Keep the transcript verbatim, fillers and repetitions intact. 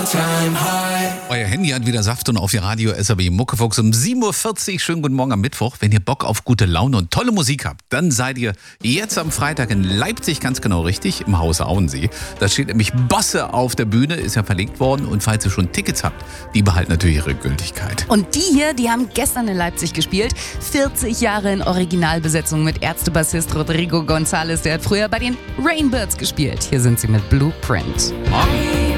Euer Handy hat wieder Saft und auf Ihr Radio S R B Muckefuchs um sieben Uhr vierzig. Schönen guten Morgen am Mittwoch. Wenn ihr Bock auf gute Laune und tolle Musik habt, dann seid ihr jetzt am Freitag in Leipzig ganz genau richtig, im Haus Auensee. Da steht nämlich Bosse auf der Bühne, ist ja verlegt worden. Und falls ihr schon Tickets habt, die behalten natürlich ihre Gültigkeit. Und die hier, die haben gestern in Leipzig gespielt. vierzig Jahre in Originalbesetzung mit Ärztebassist Rodrigo González. Der hat früher bei den Rainbirds gespielt. Hier sind sie mit Blueprint. Morgen.